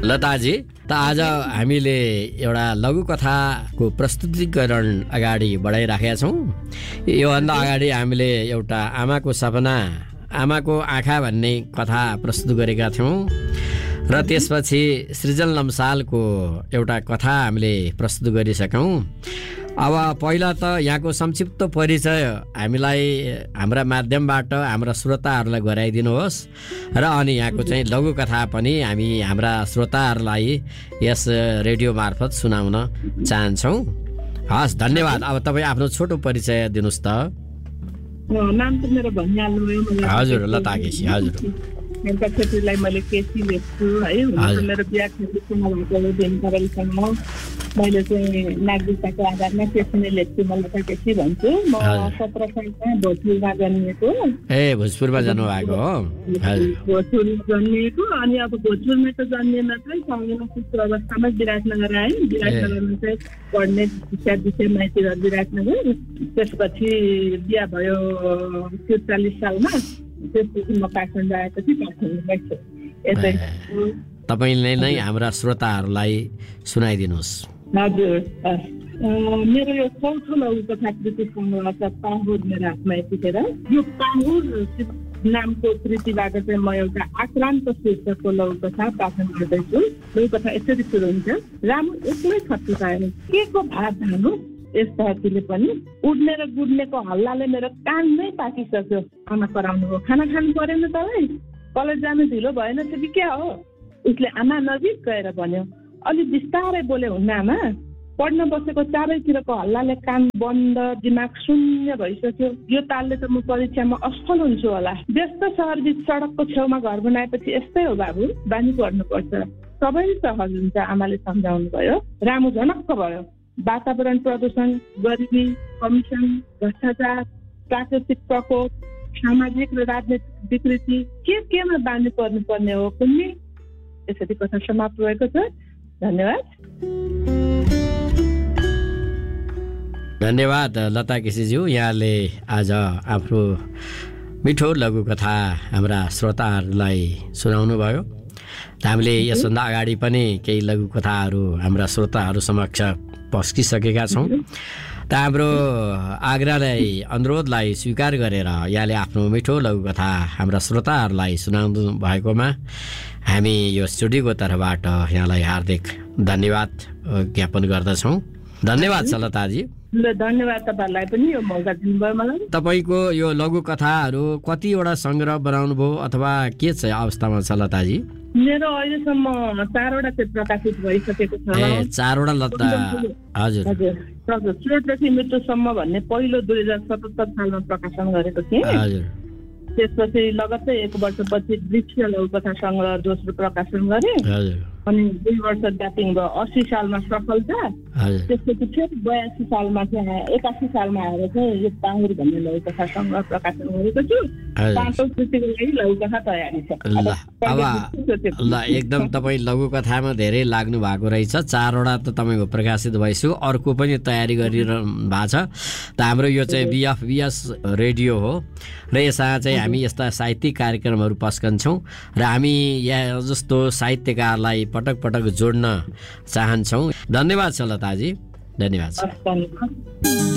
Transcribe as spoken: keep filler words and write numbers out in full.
लताजी, त आज हामीले एउटा लघुकथाको प्रस्तुतिकरण अगाडि बढाइराखेका छौँ। योभन्दा अगाडि हामीले एउटा आमाको सपना, आमाको आँखा भन्ने कथा प्रस्तुत गरेका थियौँ र त्यसपछि सृजन लम्सालको एउटा कथा हामीले प्रस्तुत गरिसक्यौँ। अब पहिला त यहाँको संक्षिप्त परिचय हामीलाई हाम्रा माध्यमबाट हाम्रा श्रोताहरूलाई गराइदिनुहोस् र अनि यहाँको चाहिँ लघुकथा पनि हामी हाम्रा श्रोताहरूलाई यस रेडियो मार्फत सुनाउन चाहन्छौँ। हस्, धन्यवाद। अब तपाईँ आफ्नो छोटो परिचय दिनुहोस् त। नाम त मेरो भनिहाल्नु। हजुर, लता केसी। हजुर, मेरो क्षेत्रलाई मैले केसी लेख्छु है। मेरो बिहा क्षेत्रसँग मैले चाहिँ नागरिकताको आधारमा केसी नै लेख्छु, म लता केसी भन्छु। म सत्र सालमा भोजपुरमा जन्मिएको। ए, भोजपुरमा जन्मभएको हो? भोजपुरमा जन्मिएको। अनि अब भोजपुरमा त जन्मिएन चाहिँ सँगैमा शिशु अवस्थामा विराटनगर आएँ। विराटनगरमा चाहिँ पढ्ने शिक्षा विषय माइतीघर विराटनगर। त्यसपछि बिहा भयो त्रिचालिस सालमा। त्यसपछि म काठमाडौँ आएपछि काठमाडौँ गएको। यसै तपाईँले नै हाम्रा श्रोताहरूलाई सुनाइदिनुहोस्। हजुर, मेरो यो चौथो लघुकथा कृति सङ्ग्रह छ पाहुर मेरो हातमा यतिखेर। यो पाहुर नामको कृतिबाट चाहिँ म एउटा आक्रान्त शीर्षकको लघुकथा पाठन गर्दैछु। लघुकथा यसरी सुरु हुन्छ। रामु एक्लै छटपटायो, के को भात धानु यस धरतीले पनि उड्ने र गुड्नेको हल्लाले मेरो कान नै पाकिसक्यो। आमा कराउनु हो, खाना खानु परेन तपाईँ? कलेज जानु ढिलो भएन थियो कि क्या हो? उसले आमा नजिक गएर भन्यो। अलि बिस्तारै बोले हुन्न आमा? पढ्न बसेको चारैतिरको हल्लाले कान बन्द, दिमाग शून्य भइसक्यो। यो तालले त म परीक्षामा असफल हुन्छु होला। व्यस्त सहर बिच सडकको छेउमा घर बनाएपछि यस्तै हो बाबु, बानी पर्नुपर्छ। सबै सहज हुन्छ, आमाले सम्झाउनु भयो। रामु झनक्क भयो। वातावरण प्रदूषण, गरिबी, कमिसन, भ्रष्टाचार, प्राकृतिक प्रकोप, सामाजिक र राजनैतिक विकृति, के केमा बानी पर्नुपर्ने हो कुन्नी? यसरी कथा समाप्त भएको छ। धन्यवाद। धन्यवाद लता केसीज्यू, यहाँले आज आफ्नो मिठो लघुकथा हाम्रा श्रोताहरूलाई सुनाउनु भयो। हामीले यसभन्दा अगाडि पनि केही लघुकथाहरू हाम्रा श्रोताहरू समक्ष पस्किसकेका छौँ। त हाम्रो आग्रहलाई, अनुरोधलाई स्वीकार गरेर यहाँले आफ्नो मिठो लघुकथा हाम्रा श्रोताहरूलाई सुनाउनु भएकोमा हामी यो स्टुडियोको तर्फबाट यहाँलाई हार्दिक धन्यवाद ज्ञापन गर्दछौँ। धन्यवाद छ लताजी। धन्यवाद तपाईँलाई पनि यो मौका दिनुभयो मलाई। तपाईँको यो लघुकथाहरू कतिवटा सङ्ग्रह बनाउनु भयो अथवा के छ अवस्थामा छ लताजी? मेरो अहिलेसम्म चारवटा चाहिँ प्रकाशित भइसकेको छ। ए, चारवटा लता। हजुर हजुर, चोटदेखि मृत्युसम्म भन्ने पहिलो दुई हजार सतहत्तर सालमा प्रकाशन गरेको थिएँ। हजुर, त्यसपछि लगत्तै एक वर्षपछि वृक्ष लघुकथा सङ्ग्रह दोस्रो प्रकाशन गरेँ। हजुर, अनि दुई वर्ष ब्याटिङ भयो। अस्सी सालमा सफलता। त्यसपछि फेरि बयासी सालमा चाहिँ एकासी सालमा आएर चाहिँ यो पाहुर भन्ने लघुकथा सङ्ग्रह प्रकाशन गरेको छु। पाँचौँ कृतिको लागि लघुकथा तयारी छ। ल अब ल एकदम तपाईँ लघुकथामा धेरै लाग्नु भएको रहेछ। चारवटा त तपाईँको प्रकाशित भइसक्यो, अर्को पनि तयारी गरिरहनु भएको छ। त हाम्रो यो चाहिँ बिएफबिएस रेडियो हो र यसमा चाहिँ हामी यस्ता साहित्यिक कार्यक्रमहरू पस्कन्छौँ र हामी यहाँ जस्तो साहित्यकारलाई पटक पटक जोड्न चाहन्छौँ। धन्यवाद छ लताजी। धन्यवाद छ।